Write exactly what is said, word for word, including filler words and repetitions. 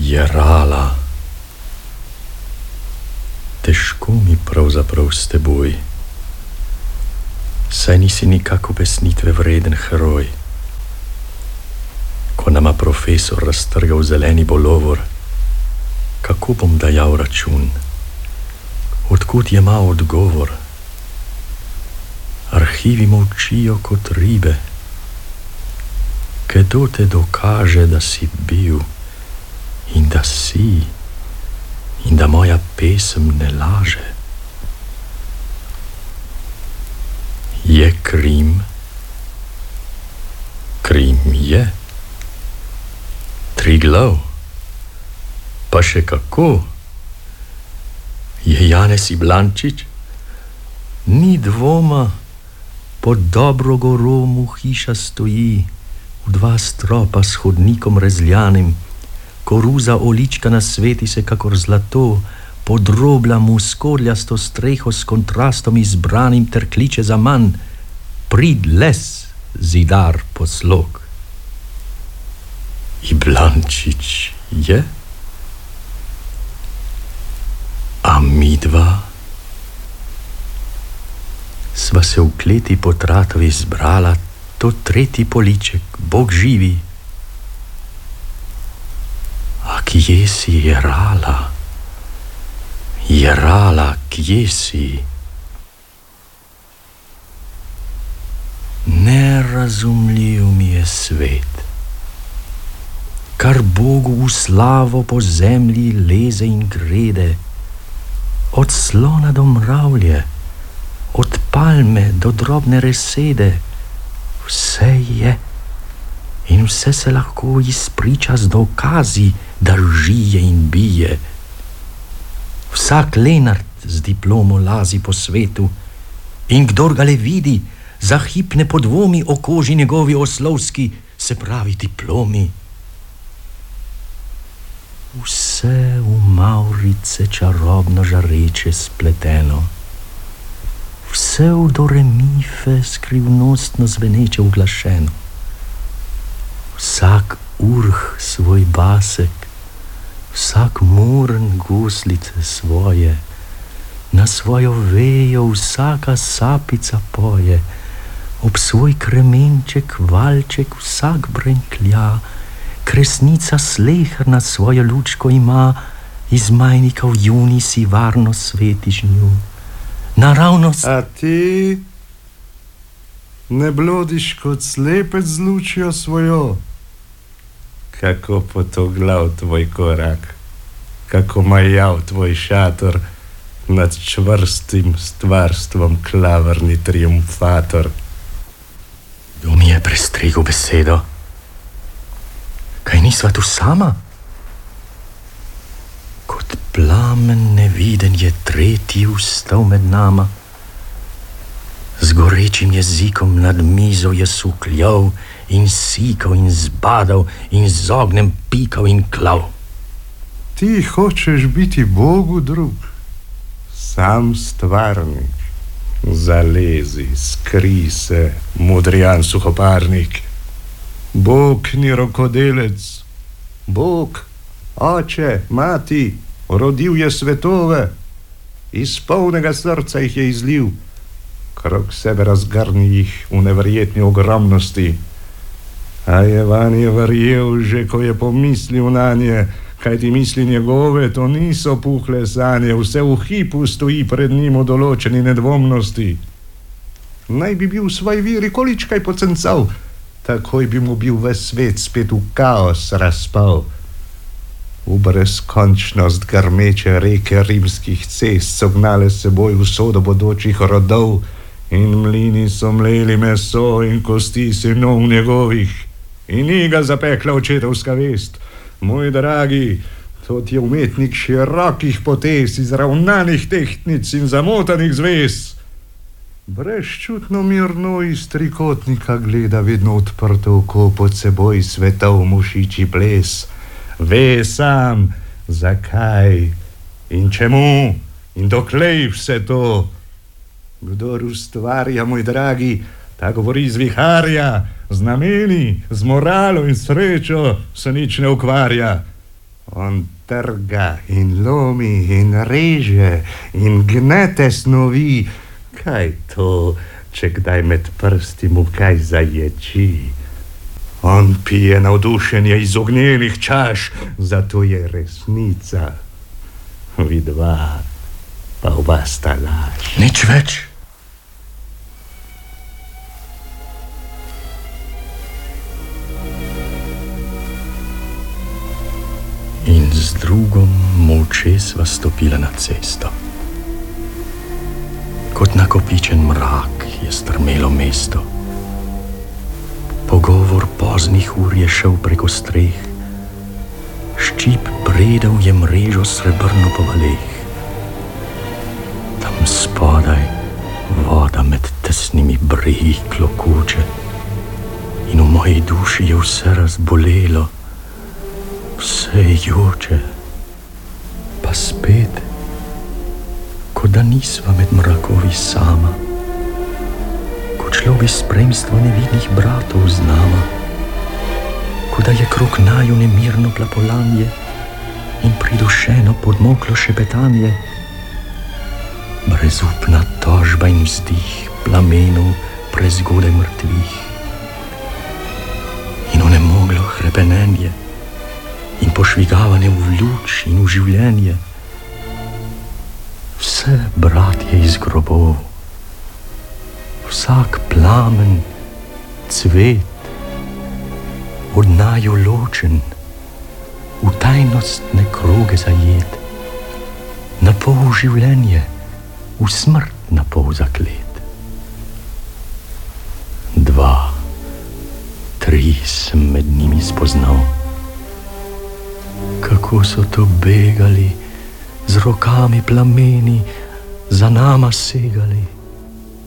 Jerala. Težko mi pravzaprav s teboj, saj nisi nikako besnitve vreden heroj. Ko nama profesor raztrgal zeleni bolovor, kako bom dajal račun? Odkud je mal odgovor? Arhivi molčijo kot ribe. Kdo te dokaže, da si bil in da si in da moja pesem ne laže? Je Krim? Krim je. Triglav? Pa še kako? Je Janez Iblančič? Ni dvoma, pod dobro goromu hiša stoji, v dva stropa s hodnikom rezljanim, koruza oličkana sveti se kakor zlato, podrobla mu skorljasto streho s kontrastom izbranim ter kliče za manj: prid les, zidar poslog. Iblančič je? A midva sva se v kleti po Tratovi zbrala, to tretji poliček, Bog živi. A kje si, Jerala? Jerala, kje si? Nerazumljiv mi je svet, kar Bogu v slavo po zemlji leze in grede, od slona do mravlje, od palme do drobne resede, vse je in vse se lahko izpriča z dokazi, da žije in bije. Vsak Lenart z diplomo lazi po svetu in kdor ga le vidi, za hip ne podvomi o koži njegovi oslovski, se pravi diplomi. Vse v mavrice čarobno žareče spleteno, vse v doremife skrivnostno zveneče uglašeno. Vsak urh svoj basek, vsak murn guslice svoje, na svojo vejo vsaka sapica poje, ob svoj kremenček, valček vsak brenklja, kresnica slehrna svojo lučko ima, iz majnika v juni si varno svetiš nju. Naravnost... A ti ne blodiš kot slepec z lučjo svojo? Kako potoglav tvoj korak, kako majav tvoj šator, nad čvrstim stvarstvom klavrni triumfator. Kdo mi je prestregel besedo? Kaj nisva tu sama? Kot plamen neviden je tretji vstal med nama. Z gorečim jezikom nad mizo je sukljal in sikal in zbadal in z ognjem pikal in klav. Ti hočeš biti Bogu drug, sam stvarnik. Zalezi, skri se, modrijan suhoparnik. Bog ni rokodelec. Bog, oče, mati, rodil je svetove, iz polnega srca jih je izlil, krog sebe razgrni jih v neverjetni ogromnosti. A je vanje verjel že, ko je pomislil nanje, kajti misli njegove to niso puhle sanje, vse v hipu stoji pred njim v določeni nedvomnosti. Naj bi bil v svoj viri količkaj potencal, takoj bi mu bil ves svet spet v kaos razpal. V brezkončnost grmeče reke rimskih cest so gnale s seboj usodo bodočih rodov in mlini so mleli meso in kosti sinov njegovih in ni ga zapekla očetovska vest. Moj dragi, to ti je umetnik širokih potez, izravnanih tehtnic in zamotanih zvez. Brezčutno mirno iz trikotnika gleda vedno odprto oko pod seboj svetov mušiči ples. Ve sam, zakaj in čemu in doklej vse to. Kdor ustvarja, moj dragi, ta govori z viharja, z nameni, z moralo in srečo se nič ne ukvarja. On trga in lomi in reže in gnete snovi. Kaj to, če kdaj med prsti mu kaj zaječi? On pije navdušenje iz ognjenih čaš, zato je resnica. Vidva, pa oba sta laž. Nič več. In z drugom molče sva stopila na cesto. Kot nakopičen mrak je strmelo mesto. Pogovor poznih ur je šel preko streh. Ščip predel je mrežo srebrno po valeh. Tam spodaj voda med tesnimi bregi klokoče. In v moji duši je vse razbolelo, vse joče, pa spet, kot da nisva med mrakovi sama, kot šlo bi spremstvo nevidnih bratov z nama, kot da je krog naju nemirno plapolanje in pridušeno podmoklo šepetanje, brezupna tožba in vzdih plamenov prezgodaj mrtvih in onemoglo hrepenenje in pošvigavanje v luč in v življenje. Vse bratje iz grobov, vsak plamen, cvet, od naju ločen, v tajnostne kroge zajet, na pol življenje, v smrt na pol zaklet. Dva, tri sem med njimi spoznal, kako so to begali, z rokami plameni za nama segali.